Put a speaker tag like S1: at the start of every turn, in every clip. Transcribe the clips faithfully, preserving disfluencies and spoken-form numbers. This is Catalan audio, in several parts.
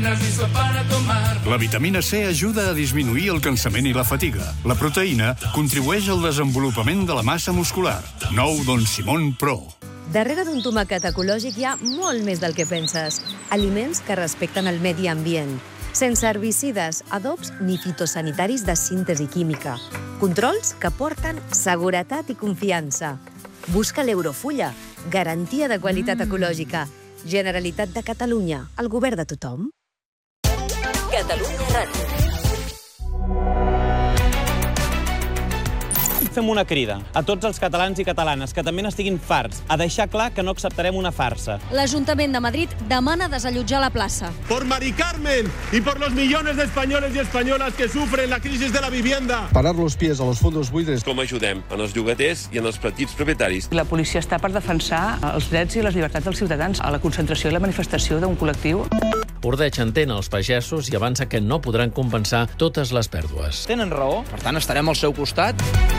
S1: vitaminas y sopa para tomar.
S2: La vitamina C ajuda a disminuir el cansament i la fatiga. La proteïna contribueix al desenvolupament de la massa muscular. Nou Don Simón Pro.
S3: Darrere d'un tomàquet ecològic hi ha molt més del que penses. Aliments que respecten el medi ambient. Sense herbicides, adobs ni fitosanitaris de síntesi química. Controls que porten seguretat i confiança. Busca l'Eurofulla, garantia de qualitat ecològica. Generalitat de Catalunya, el govern de tothom.
S4: Catalunya Ràdio.
S5: Fem una crida a tots els catalans i catalanes que també n'estiguin farts a deixar clar que no acceptarem una farsa.
S6: L'Ajuntament de Madrid demana desallotjar la plaça.
S7: Por Mari Carmen y por los millones de españoles y españolas que sufren la crisis de la vivienda.
S8: Parar los pies a los fondos buitres.
S9: Com ajudem en els llogaters i en els petits propietaris?
S10: La policia està per defensar els drets i les llibertats dels ciutadans a la concentració i la manifestació d'un col·lectiu.
S11: Ordeig entén els pagesos i avança que no podran compensar totes les pèrdues.
S12: Tenen raó, per tant estarem al seu costat.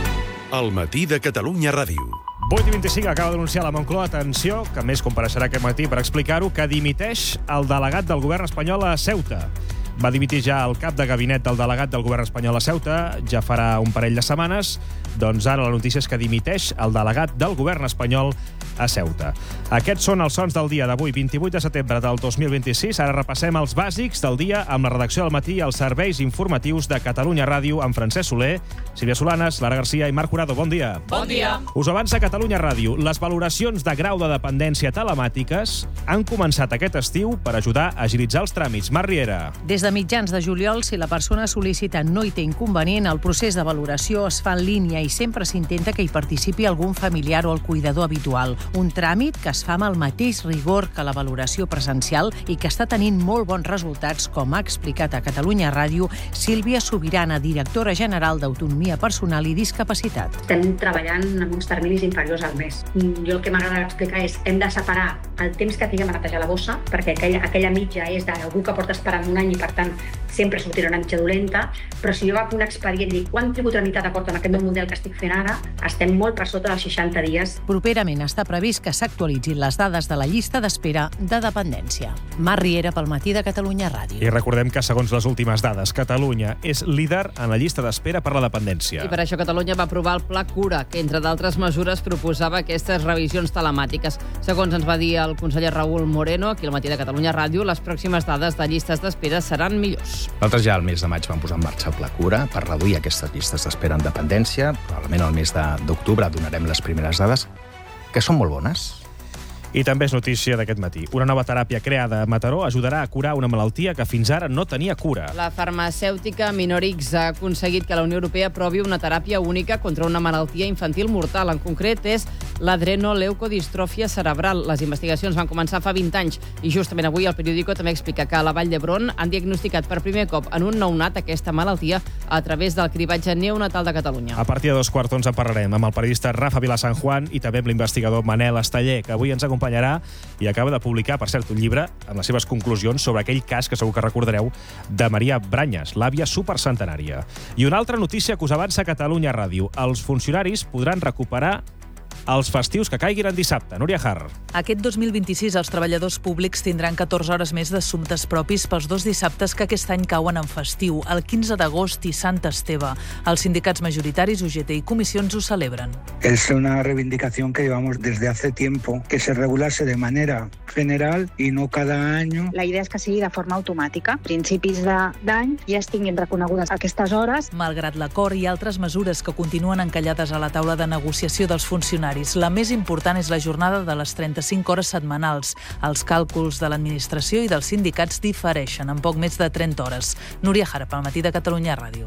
S13: El matí de Catalunya Ràdio.
S14: vuit i vint-i-cinc acaba d'anunciar la Moncloa, atenció, que més compareixerà aquest matí per explicar-ho, que dimiteix el delegat del govern espanyol a Ceuta. Va dimitir ja el cap de gabinet del delegat del govern espanyol a Ceuta, ja farà un parell de setmanes, doncs ara la notícia és que dimiteix el delegat del govern espanyol a Ceuta. Aquests són els sons del dia d'avui, vint-i-vuit de setembre del dos mil vint-i-sis. Ara repassem els bàsics del dia amb la redacció del matí i els serveis informatius de Catalunya Ràdio amb Francesc Soler, Sílvia Solanes, Lara Garcia i Marc Jurado. Bon dia.
S15: Bon dia.
S14: Us avança Catalunya Ràdio. Les valoracions de grau de dependència telemàtiques han començat aquest estiu per ajudar a agilitzar els tràmits. Marc Riera.
S16: Des de mitjans de juliol, si la persona sol·licita no hi té inconvenient, el procés de valoració es fa en línia i sempre s'intenta que hi participi algun familiar o el cuidador habitual. Un tràmit que es fa amb el mateix rigor que la valoració presencial i que està tenint molt bons resultats, com ha explicat a Catalunya Ràdio Sílvia Sobirana, directora general d'Autonomia Personal i Discapacitat.
S17: Estem treballant amb uns terminis inferiors al mes. Jo el que m'agrada explicar és hem de separar el temps que tinguem a netejar la bossa, perquè aquella, aquella mitja és d'algú que porta esperant un any i, per tant, sempre sortirà una mitja dolenta, però si jo agafo un expedient i dic quant tribut tramitat d'acord amb aquest nou model que estic fent ara, estem molt per sota dels seixanta dies.
S16: Properament està previst que s'actualitzin les dades de la llista d'espera de dependència. Marc Riera pel matí de Catalunya Ràdio.
S14: I recordem que, segons les últimes dades, Catalunya és líder en la llista d'espera per la dependència.
S15: I per això Catalunya va aprovar el Pla Cura, que, entre d'altres mesures, proposava aquestes revisions telemàtiques. Segons ens va dir el conseller Raúl Moreno, aquí al matí de Catalunya Ràdio, les pròximes dades de llistes d'espera seran millors.
S18: Nosaltres ja al mes de maig vam posar en marxa el Pla Cura per reduir aquestes llistes d'espera en dependència. Probablement al mes d'octubre donarem les primeres dades, que són molt bones.
S14: I també és notícia d'aquest matí. Una nova teràpia creada a Mataró ajudarà a curar una malaltia que fins ara no tenia cura.
S15: La farmacèutica Minorix ha aconseguit que la Unió Europea aprovi una teràpia única contra una malaltia infantil mortal. En concret, és l'adrenoleucodistròfia cerebral. Les investigacions van començar fa vint anys i justament avui el periòdico també explica que a la Vall d'Hebron han diagnosticat per primer cop en un nounat aquesta malaltia a través del cribatge neonatal de Catalunya.
S14: A partir de dos quarts d'onze en parlarem amb el periodista Rafa Vilasanjuan i també amb l'investigador Manel Esteller, que avui ens acompanya i acaba de publicar, per cert, un llibre amb les seves conclusions sobre aquell cas que segur que recordareu de Maria Branyes, l'àvia supercentenària. I una altra notícia que us avança Catalunya Ràdio. Els funcionaris podran recuperar els festius que caiguin en dissabte. Núria Har.
S19: Aquest dos mil vint-i-sis els treballadors públics tindran catorze hores més d'assumptes propis pels dos dissabtes que aquest any cauen en festiu, el quinze d'agost i Sant Esteve. Els sindicats majoritaris, U G T i comissions ho celebren.
S20: Es una reivindicación que llevamos desde hace tiempo, que se regulase de manera general y no cada año.
S21: La idea és que sigui de forma automàtica. A principis d'any ja estiguin reconegudes aquestes hores.
S19: Malgrat l'acord i altres mesures que continuen encallades a la taula de negociació dels funcionaris, la més important és la jornada de les trenta-cinc hores setmanals. Els càlculs de l'administració i dels sindicats difereixen en poc més de trenta hores. Núria Jara, pel matí de Catalunya Ràdio.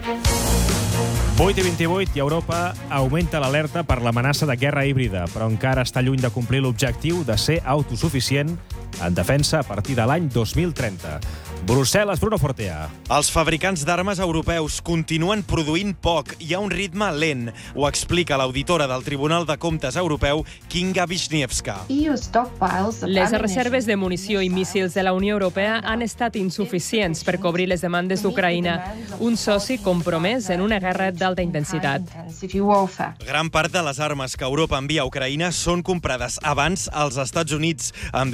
S14: vuit i vint-i-vuit i Europa augmenta l'alerta per l'amenaça de guerra híbrida, però encara està lluny de complir l'objectiu de ser autosuficient en defensa a partir de l'any dos mil trenta. Brussel·les, Bruno Fortea.
S22: Els fabricants d'armes europeus continuen produint poc i a un ritme lent. Ho explica l'auditora del Tribunal de Comptes Europeu, Kinga Wisniewska.
S23: Les reserves de munició i míssils de la Unió Europea han estat insuficients per cobrir les demandes d'Ucraïna, un soci compromès en una guerra d'alta intensitat.
S22: Gran part de les armes que Europa envia a Ucraïna són comprades abans als Estats Units, amb diners públics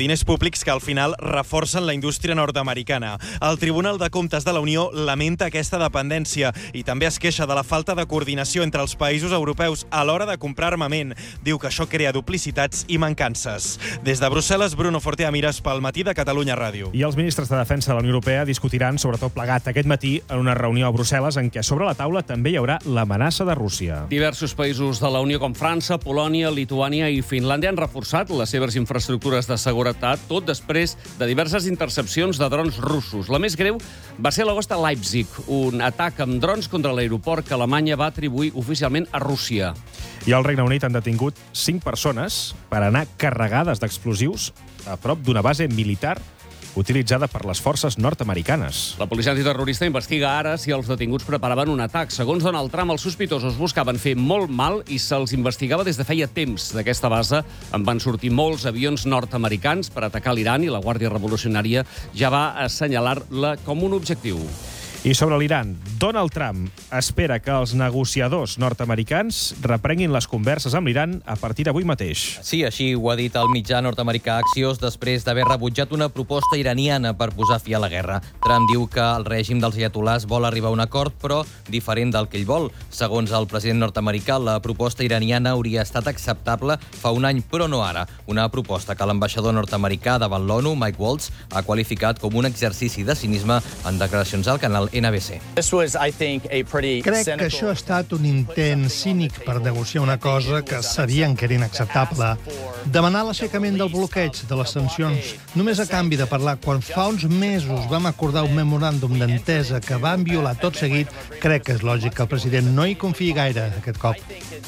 S22: públics que al final reforcen la indústria nord-americana. El Tribunal de Comptes de la Unió lamenta aquesta dependència i també es queixa de la falta de coordinació entre els països europeus a l'hora de comprar armament. Diu que això crea duplicitats i mancances. Des de Brussel·les, Bruno Fortea Mires pel Matí de Catalunya Ràdio.
S14: I els ministres de Defensa de la Unió Europea discutiran, sobretot plegat aquest matí, en una reunió a Brussel·les en què sobre la taula també hi haurà l'amenaça de Rússia.
S1: Diversos països de la Unió com França, Polònia, Lituània i Finlàndia han reforçat les seves infraestructures de seguretat, tot després de diverses intercepcions de drons russos. La més greu va ser l'agost a Leipzig, un atac amb drons contra l'aeroport que Alemanya va atribuir oficialment a Rússia.
S14: I al Regne Unit han detingut cinc persones per anar carregades d'explosius a prop d'una base militar utilitzada per les forces nord-americanes.
S1: La policia antiterrorista investiga ara si els detinguts preparaven un atac. Segons Donald Trump, els sospitosos buscaven fer molt mal i se'ls investigava des de feia temps. D'aquesta base en van sortir molts avions nord-americans per atacar l'Iran i la Guàrdia Revolucionària ja va assenyalar-la com un objectiu.
S14: I sobre l'Iran, Donald Trump espera que els negociadors nord-americans reprenguin les converses amb l'Iran a partir d'avui mateix.
S2: Sí, així ho ha dit el mitjà nord-americà Axios després d'haver rebutjat una proposta iraniana per posar fi a la guerra. Trump diu que el règim dels ayatolars vol arribar a un acord, però diferent del que ell vol. Segons el president nord-americà, la proposta iraniana hauria estat acceptable fa un any, però no ara. Una proposta que l'ambaixador nord-americà davant l'ONU, Mike Waltz, ha qualificat com un exercici de cinisme en declaracions al canal N B C.
S3: Crec que això ha estat un intent cínic per negociar una cosa que sabien que era inacceptable. Demanar l'aixecament del bloqueig de les sancions només a canvi de parlar quan fa uns mesos vam acordar un memoràndum d'entesa que van violar tot seguit, crec que és lògic que el president no hi confiï gaire aquest cop.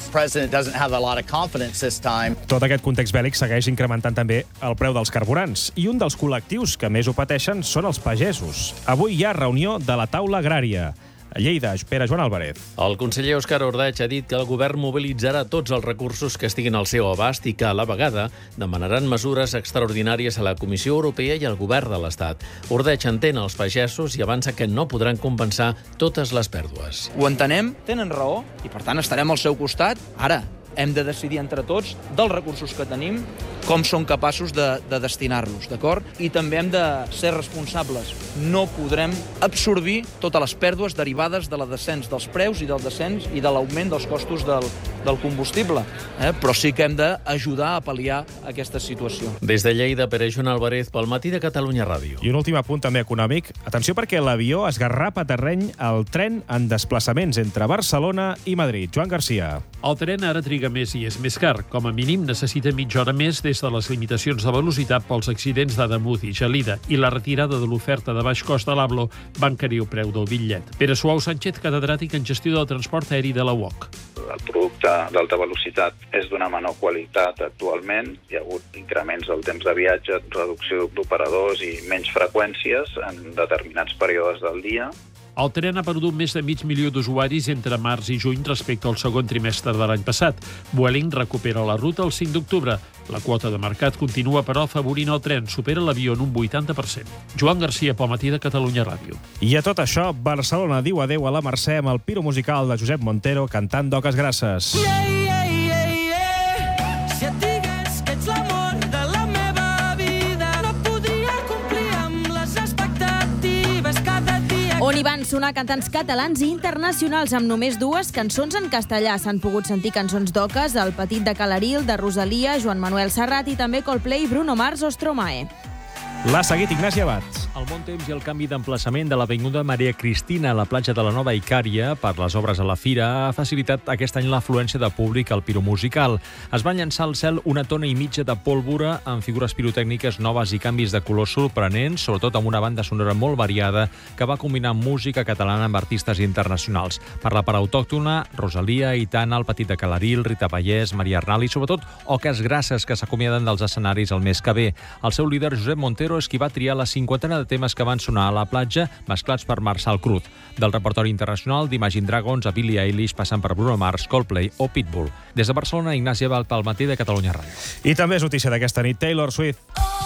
S14: Tot aquest context bèl·lic segueix incrementant també el preu dels carburants i un dels col·lectius que més ho pateixen són els pagesos. Avui hi ha reunió de la taula agrària. A Lleida, espera Joan Álvarez.
S11: El conseller Òscar Ordeig ha dit que el govern mobilitzarà tots els recursos que estiguin al seu abast i que, a la vegada, demanaran mesures extraordinàries a la Comissió Europea i al govern de l'Estat. Ordeig entén els pagesos i avança que no podran compensar totes les pèrdues.
S12: Ho entenem, tenen raó, i per tant estarem al seu costat. Ara, hem de decidir entre tots dels recursos que tenim, com som capaços de, de destinar-los, d'acord? I també hem de ser responsables. No podrem absorbir totes les pèrdues derivades de la descens dels preus i del descens i de l'augment dels costos del, del combustible. Eh? Però sí que hem d'ajudar a pal·liar aquesta situació.
S11: Des de Lleida, Pere Joan Álvarez, pel Matí de Catalunya Ràdio.
S14: I un últim apunt també econòmic. Atenció perquè l'avió esgarrapa terreny al tren en desplaçaments entre Barcelona i Madrid. Joan Garcia.
S24: El tren ara triga més i és més car. Com a mínim necessita mitja hora més des de les limitacions de velocitat pels accidents d'Ademuz i Gelida i la retirada de l'oferta de baix cost de l'Avlo va encarir el preu del bitllet. Pere Suau Sánchez, catedràtic en gestió del transport aeri de la U O C.
S25: El producte d'alta velocitat és d'una menor qualitat actualment. Hi ha hagut increments del temps de viatge, reducció d'operadors i menys freqüències en determinats períodes del dia.
S24: El tren ha perdut més de mig milió d'usuaris entre març i juny respecte al segon trimestre de l'any passat. Vueling recupera la ruta el cinc d'octubre. La quota de mercat continua, però, afavorint el tren. Supera l'avió en un vuitanta per cent. Joan Garcia, pel Matí de Catalunya Ràdio.
S14: I a tot això, Barcelona diu adeu a la Mercè amb el piro musical de Josep Montero cantant d'Oques Grasses.
S26: Yeah, yeah, yeah, yeah. Si et digués que ets l'amor de la meva vida, no podria complir amb les expectatives cada dia.
S6: On hi van sonar cantants catalans i internacionals amb només dues cançons en castellà. S'han pogut sentir cançons d'Oques, El Petit de Calaril, de Rosalia, Joan Manuel Serrat i també Coldplay, Bruno Mars o Stromae.
S14: L'ha seguit Ignasi Abad.
S27: El bon temps i el canvi d'emplaçament de l'avinguda Maria Cristina a la platja de la Nova Icària per les obres a la Fira ha facilitat aquest any l'afluència de públic al piromusical. Es van llançar al cel una tona i mitja de pólvora amb figures pirotècniques noves i canvis de colors sorprenents, sobretot amb una banda sonora molt variada que va combinar música catalana amb artistes internacionals. Per la part autòctona, Rosalia, Aitana, El Petit de Calaril, Rita Pallès, Maria Arnal i sobretot Oques Grasses que s'acomiaden dels escenaris el mes que ve. El seu líder, Josep Montero, és qui va triar la cinquantena de temes que van sonar a la platja, mesclats per Marçal Cruz. Del repertori internacional d'Imagine Dragons a Billie Eilish, passant per Bruno Mars, Coldplay o Pitbull. Des de Barcelona, Ignasi Abad, pel Matí de Catalunya Ràdio.
S14: I també és notícia d'aquesta nit, Taylor Swift.